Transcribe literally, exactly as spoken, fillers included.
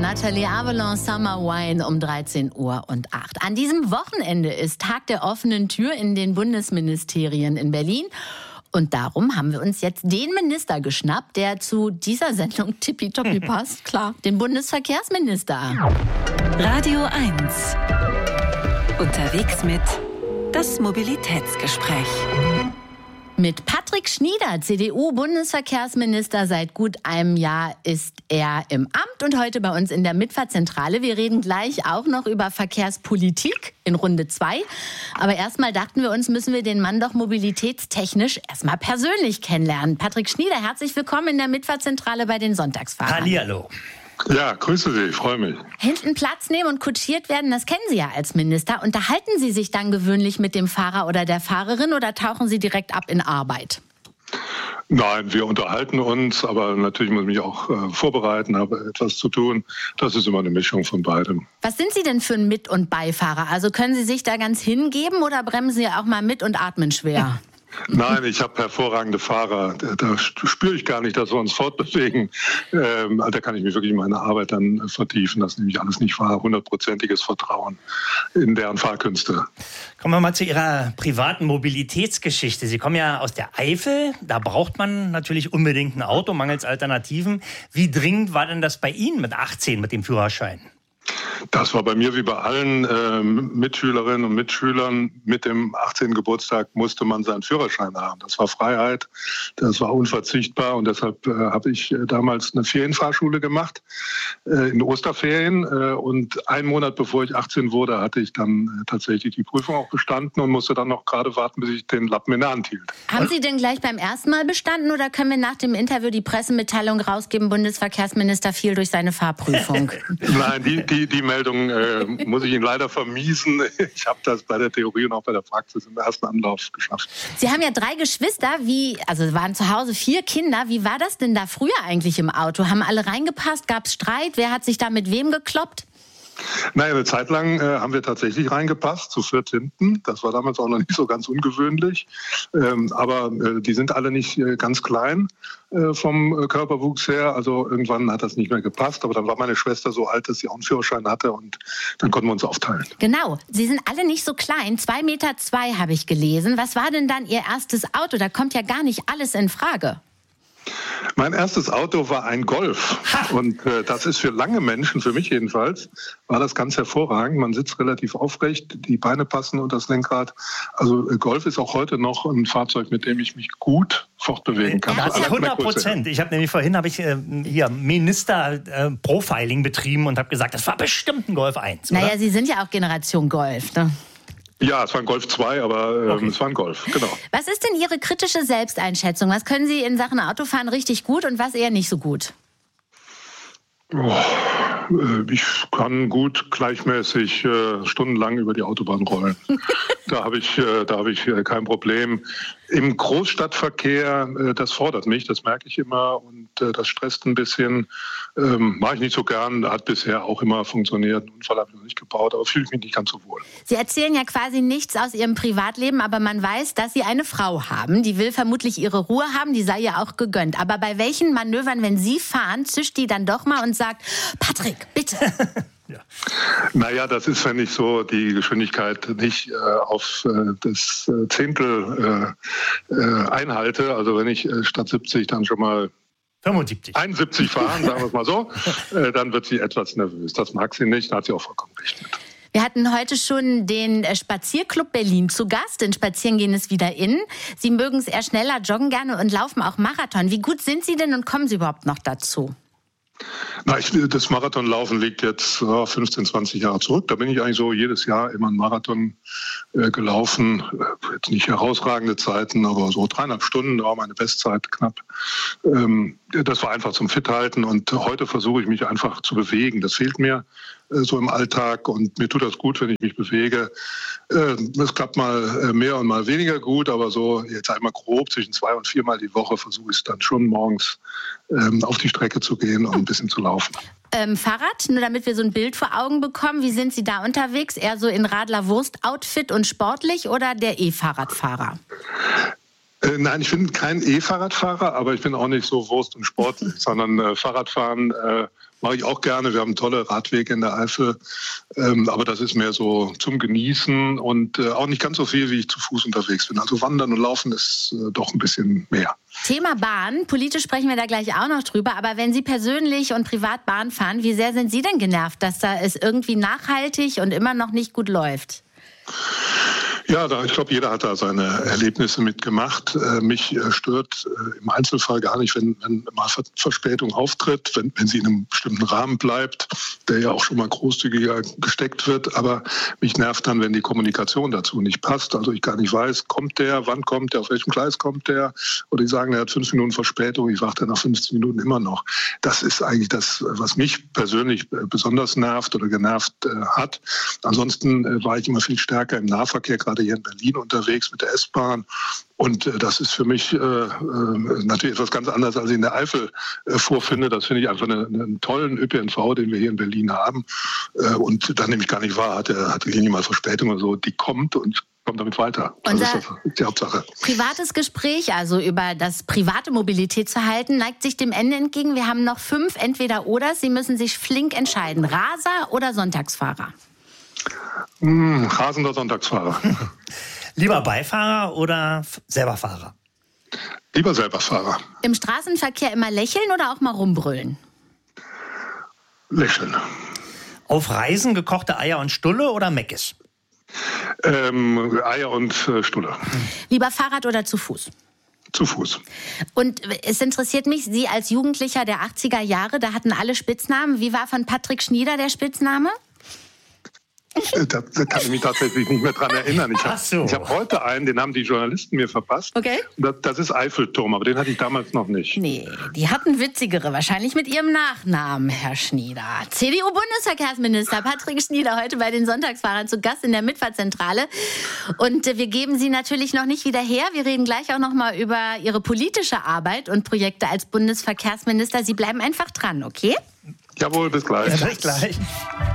Nathalie Avalon, Summer Wine um dreizehn Uhr und acht. An diesem Wochenende ist Tag der offenen Tür in den Bundesministerien in Berlin. Und darum haben wir uns jetzt den Minister geschnappt, der zu dieser Sendung tippitoppi passt. Klar, den Bundesverkehrsminister. Radio eins. Unterwegs mit das Mobilitätsgespräch. Mit Patrick Schnieder, C D U-Bundesverkehrsminister. Seit gut einem Jahr ist er im Amt und heute bei uns in der Mitfahrzentrale. Wir reden gleich auch noch über Verkehrspolitik in Runde zwei. Aber erstmal dachten wir uns, müssen wir den Mann doch mobilitätstechnisch erstmal persönlich kennenlernen. Patrick Schnieder, herzlich willkommen in der Mitfahrzentrale bei den Sonntagsfahrern. Hallihallo. Ja, grüße Sie, ich freue mich. Hinten Platz nehmen und kutschiert werden, das kennen Sie ja als Minister. Unterhalten Sie sich dann gewöhnlich mit dem Fahrer oder der Fahrerin oder tauchen Sie direkt ab in Arbeit? Nein, wir unterhalten uns, aber natürlich muss ich mich auch äh, vorbereiten, habe etwas zu tun. Das ist immer eine Mischung von beidem. Was sind Sie denn für ein Mit- und Beifahrer? Also können Sie sich da ganz hingeben oder bremsen Sie auch mal mit und atmen schwer? Nein, ich habe hervorragende Fahrer. Da, da spüre ich gar nicht, dass wir uns fortbewegen. Ähm, da kann ich mich wirklich in meine Arbeit dann vertiefen. Das nehme ich alles nicht wahr. Hundertprozentiges Vertrauen in deren Fahrkünste. Kommen wir mal zu Ihrer privaten Mobilitätsgeschichte. Sie kommen ja aus der Eifel. Da braucht man natürlich unbedingt ein Auto, mangels Alternativen. Wie dringend war denn das bei Ihnen mit achtzehn, mit dem Führerschein? Das war bei mir wie bei allen äh, Mitschülerinnen und Mitschülern. Mit dem achtzehnten Geburtstag musste man seinen Führerschein haben. Das war Freiheit, das war unverzichtbar und deshalb äh, habe ich äh, damals eine Ferienfahrschule gemacht äh, in Osterferien. Äh, und einen Monat bevor ich achtzehn wurde, hatte ich dann äh, tatsächlich die Prüfung auch bestanden und musste dann noch gerade warten, bis ich den Lappen in der Hand hielt. Haben Sie denn gleich beim ersten Mal bestanden oder können wir nach dem Interview die Pressemitteilung rausgeben, Bundesverkehrsminister fiel durch seine Fahrprüfung? Nein, die, die, die Meldung äh, muss ich Ihnen leider vermiesen. Ich habe das bei der Theorie und auch bei der Praxis im ersten Anlauf geschafft. Sie haben ja drei Geschwister, wie, also waren zu Hause vier Kinder. Wie war das denn da früher eigentlich im Auto? Haben alle reingepasst? Gab es Streit? Wer hat sich da mit wem gekloppt? Naja, eine Zeit lang äh, haben wir tatsächlich reingepasst, zu viert hinten. Das war damals auch noch nicht so ganz ungewöhnlich. Ähm, aber äh, die sind alle nicht äh, ganz klein äh, vom äh, Körperwuchs her. Also irgendwann hat das nicht mehr gepasst. Aber dann war meine Schwester so alt, dass sie auch einen Führerschein hatte und dann konnten wir uns aufteilen. Genau, Sie sind alle nicht so klein. Zwei Meter zwei habe ich gelesen. Was war denn dann Ihr erstes Auto? Da kommt ja gar nicht alles in Frage. Mein erstes Auto war ein Golf und äh, das ist für lange Menschen, für mich jedenfalls, war das ganz hervorragend. Man sitzt relativ aufrecht, die Beine passen unter das Lenkrad. Also äh, Golf ist auch heute noch ein Fahrzeug, mit dem ich mich gut fortbewegen kann. Das ist hundert Prozent. Ich habe nämlich vorhin habe ich äh, hier Minister-Profiling äh, betrieben und habe gesagt, das war bestimmt ein Golf eins. Oder? Naja, Sie sind ja auch Generation Golf, ne? Ja, es war ein Golf zwei, aber ähm, okay. es war ein Golf, genau. Was ist denn Ihre kritische Selbsteinschätzung? Was können Sie in Sachen Autofahren richtig gut und was eher nicht so gut? Oh, äh, ich kann gut gleichmäßig äh, stundenlang über die Autobahn rollen. Da habe ich, äh, da habe ich äh, kein Problem. Im Großstadtverkehr, äh, das fordert mich, das merke ich immer und äh, das stresst ein bisschen. Ähm, mache ich nicht so gern, hat bisher auch immer funktioniert. Einen Unfall habe ich noch nicht gebaut, aber fühle ich mich nicht ganz so wohl. Sie erzählen ja quasi nichts aus Ihrem Privatleben, aber man weiß, dass Sie eine Frau haben. Die will vermutlich ihre Ruhe haben, die sei ja auch gegönnt. Aber bei welchen Manövern, wenn Sie fahren, zischt die dann doch mal und sagt, Patrick, bitte. Ja. Naja, das ist, wenn ich so die Geschwindigkeit nicht äh, auf äh, das äh, Zehntel äh, äh, einhalte. Also wenn ich äh, statt siebzig dann schon mal fünfundsiebzig einundsiebzig fahren, sagen wir es mal so, äh, dann wird sie etwas nervös. Das mag sie nicht, da hat sie auch vollkommen recht mit. Wir hatten heute schon den Spazierclub Berlin zu Gast. In Spazierengehen ist wieder in. Sie mögen es eher schneller, joggen gerne und laufen auch Marathon. Wie gut sind Sie denn und kommen Sie überhaupt noch dazu? Na, ich, das Marathonlaufen liegt jetzt oh, fünfzehn, zwanzig Jahre zurück. Da bin ich eigentlich so jedes Jahr immer einen Marathon äh, gelaufen. Äh, jetzt nicht herausragende Zeiten, aber so dreieinhalb Stunden war meine Bestzeit knapp. Ähm, das war einfach zum Fithalten und heute versuche ich mich einfach zu bewegen. Das fehlt mir äh, so im Alltag und mir tut das gut, wenn ich mich bewege. Äh, es klappt mal mehr und mal weniger gut, aber so jetzt einmal grob zwischen zwei und viermal die Woche versuche ich es dann schon morgens ähm, auf die Strecke zu gehen und ein bisschen zu laufen. Ähm, Fahrrad, nur damit wir so ein Bild vor Augen bekommen. Wie sind Sie da unterwegs? Eher so in Radler-Wurst-Outfit und sportlich oder der E-Fahrradfahrer? Äh, nein, ich bin kein E-Fahrradfahrer, aber ich bin auch nicht so Wurst und sportlich, sondern äh, Fahrradfahren äh, mache ich auch gerne. Wir haben tolle Radwege in der Eifel, ähm, aber das ist mehr so zum Genießen und äh, auch nicht ganz so viel, wie ich zu Fuß unterwegs bin. Also Wandern und Laufen ist äh, doch ein bisschen mehr. Thema Bahn, politisch sprechen wir da gleich auch noch drüber, aber wenn Sie persönlich und privat Bahn fahren, wie sehr sind Sie denn genervt, dass da es irgendwie nachhaltig und immer noch nicht gut läuft? Ja, da, ich glaube, jeder hat da seine Erlebnisse mitgemacht. Äh, mich äh, stört äh, im Einzelfall gar nicht, wenn, wenn mal Ver- Verspätung auftritt, wenn, wenn sie in einem bestimmten Rahmen bleibt, der ja auch schon mal großzügiger gesteckt wird. Aber mich nervt dann, wenn die Kommunikation dazu nicht passt. Also ich gar nicht weiß, kommt der, wann kommt der, auf welchem Gleis kommt der? Oder die sagen, er hat fünf Minuten Verspätung, ich warte nach fünfzehn Minuten immer noch. Das ist eigentlich das, was mich persönlich besonders nervt oder genervt äh, hat. Ansonsten äh, war ich immer viel stärker im Nahverkehr, gerade hier in Berlin unterwegs mit der S-Bahn. Und äh, das ist für mich äh, äh, natürlich etwas ganz anderes, als ich in der Eifel äh, vorfinde. Das finde ich einfach eine, einen tollen Ö P N V, den wir hier in Berlin haben. Äh, und dann nehme ich gar nicht wahr, hat er hatte hier niemand Verspätung oder so. Die kommt und kommt damit weiter. Das Unser ist das, die Hauptsache. Privates Gespräch, also über das private Mobilität zu halten, neigt sich dem Ende entgegen. Wir haben noch fünf Entweder-oder. Sie müssen sich flink entscheiden. Raser oder Sonntagsfahrer? Hm, rasender Sonntagsfahrer. Lieber Beifahrer oder selber Fahrer? Lieber selber Fahrer. Im Straßenverkehr immer lächeln oder auch mal rumbrüllen? Lächeln. Auf Reisen gekochte Eier und Stulle oder Meckes? Ähm, Eier und äh, Stulle. Lieber Fahrrad oder zu Fuß? Zu Fuß. Und es interessiert mich, Sie als Jugendlicher der achtziger Jahre, da hatten alle Spitznamen. Wie war von Patrick Schnieder der Spitzname? Da, da kann ich mich tatsächlich nicht mehr dran erinnern. Ich habe so. hab heute einen, den haben die Journalisten mir verpasst. Okay. Das, das ist Eiffelturm, aber den hatte ich damals noch nicht. Nee, die hatten witzigere, wahrscheinlich mit ihrem Nachnamen, Herr Schnieder. C D U-Bundesverkehrsminister Patrick Schnieder heute bei den Sonntagsfahrern zu Gast in der Mitfahrzentrale. Und äh, wir geben Sie natürlich noch nicht wieder her. Wir reden gleich auch noch mal über Ihre politische Arbeit und Projekte als Bundesverkehrsminister. Sie bleiben einfach dran, okay? Jawohl, bis gleich. Ja, bis gleich.